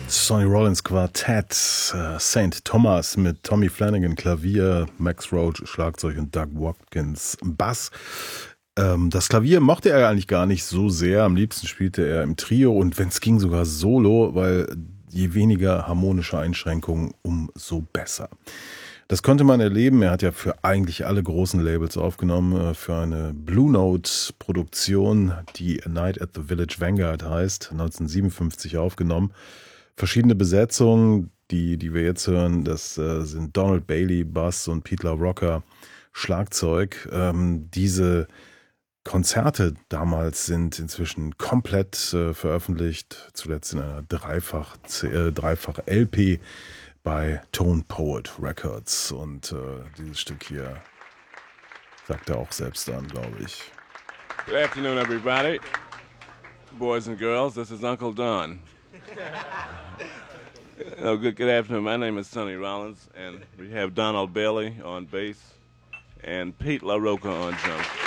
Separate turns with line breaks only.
Sonny Rollins Quartett, St. Thomas mit Tommy Flanagan Klavier, Max Roach Schlagzeug und Doug Watkins Bass. Das Klavier mochte er eigentlich gar nicht so sehr. Am liebsten spielte er im Trio und wenn es ging sogar solo, weil je weniger harmonische Einschränkungen, umso besser. Das konnte man erleben. Er hat ja für eigentlich alle großen Labels aufgenommen, für eine Blue Note Produktion, die A Night at the Village Vanguard heißt, 1957 aufgenommen. Verschiedene Besetzungen, die wir jetzt hören, das sind Donald Bailey, Bass und Pete LaRocca, Schlagzeug. Diese Konzerte damals sind inzwischen komplett veröffentlicht, zuletzt in einer Dreifach LP bei Tone Poet Records. Und dieses Stück hier sagt er auch selbst an, glaube ich.
Good afternoon, everybody. Boys and girls, this is Uncle Don. Good afternoon. My name is Sonny Rollins, and we have Donald Bailey on bass and Pete LaRocca on drums.